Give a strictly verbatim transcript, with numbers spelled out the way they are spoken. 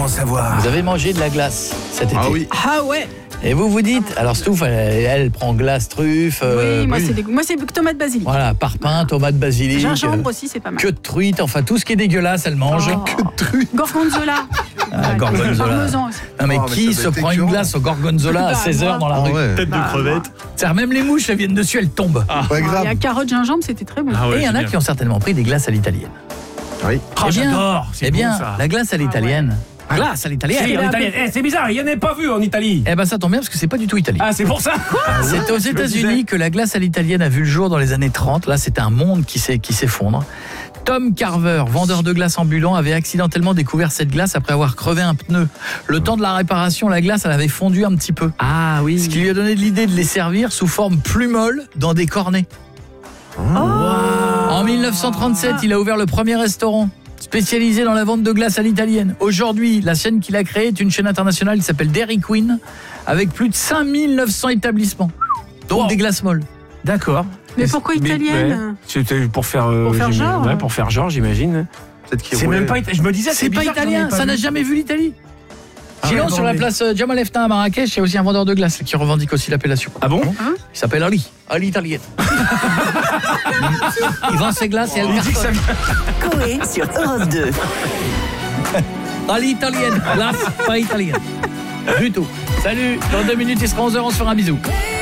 en savoir. Vous avez mangé de la glace cet été? Ah oui. Ah ouais. Et vous vous dites, alors Stouff, elle, elle prend glace, truffe. euh, Oui, moi oui. c'est des... moi c'est tomate basilic. Voilà, parpaing, tomate, basilic. Gingembre euh, aussi, c'est pas mal. Que de truite, enfin tout ce qui est dégueulasse, elle mange. Oh. Que de truite. Gorgonzola. Ah, Ouais. gorgonzola. Parmesan aussi. Non mais Oh, mais qui ça se doit être prend une écœurant. glace au gorgonzola à Bah, seize heures dans la Ah rue? ouais. Tête Bah, de crevette. C'est-à-dire, même les mouches, elles viennent dessus, elles tombent. Ah. Pas Il y grave. a carottes, gingembre, c'était très bon. Ah ouais, Et il y en a génial. qui ont certainement pris des glaces à l'italienne. Oui. Ah, Eh bien, j'adore. C'est Eh bien, bon, ça. la glace à l'italienne. Glace à Si, l'italienne. en Italie. Eh, c'est bizarre, il n'y en a pas vu en Italie. Eh ben ça tombe bien parce que c'est pas du tout italien. Ah, c'est pour ça. C'est aux Je me États-Unis disais. que la glace à l'italienne a vu le jour dans les années trente. Là, c'est un monde qui s'est- qui s'effondre. Tom Carver, vendeur de glace ambulant, avait accidentellement découvert cette glace après avoir crevé un pneu. Le temps de la réparation, la glace, elle avait fondu un petit peu. Ah oui. Ce qui lui a donné l'idée de les servir sous forme plus molle dans des cornets. En mille neuf cent trente-sept, il a ouvert le premier restaurant spécialisé dans la vente de glace à l'italienne. Aujourd'hui, la chaîne qu'il a créée est une chaîne internationale qui s'appelle Dairy Queen, avec plus de cinq mille neuf cents établissements, donc Wow. des glaces molles. D'accord. Mais pourquoi italienne ouais, c'était pour faire euh, Pour faire j'imagine- genre. Ouais, pour faire genre, j'imagine. Peut-être qu'il C'est roulait. même pas ita- je me disais C'est pas bizarre que j'en ai italien, ça n'a vu. jamais vu l'Italie. Ah Sinon, ouais, sur bon, la mais- place euh, Jamal Eftin à Marrakech, il y a aussi un vendeur de glace qui revendique aussi l'appellation. Ah bon? Il s'appelle Ali, Ali italienne. Il vend ses glaces et elle Il dit que ça cartonne. Coé sur Europe deux. Ali italienne, glace pas italienne. Du tout. Salut, dans deux minutes, il sera onze heures, on se fera un bisou.